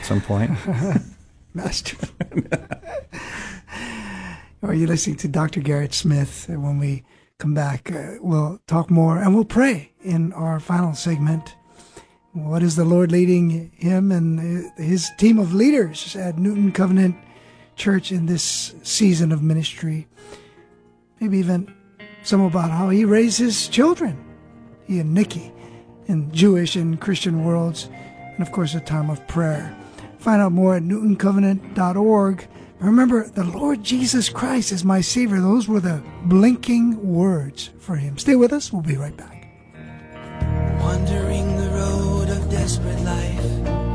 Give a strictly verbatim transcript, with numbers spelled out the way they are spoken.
some point. Master. Are you listening to Doctor Garrett Smith? And when we come back, uh, we'll talk more and we'll pray in our final segment. What is the Lord leading him and his team of leaders at Newton Covenant Church in this season of ministry? Maybe even some about how he raised his children, he and Nikki, in Jewish and Christian worlds, and of course a time of prayer. Find out more at newton covenant dot org. Remember, the Lord Jesus Christ is my Savior. Those were the blinking words for him. Stay with us. We'll be right back. Wonder